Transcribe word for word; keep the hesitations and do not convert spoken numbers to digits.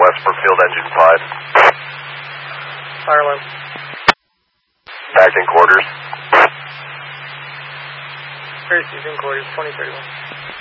Westport Field, engine five. Fire alarm. Back in quarters. Tracy's in quarters, twenty thirty-one.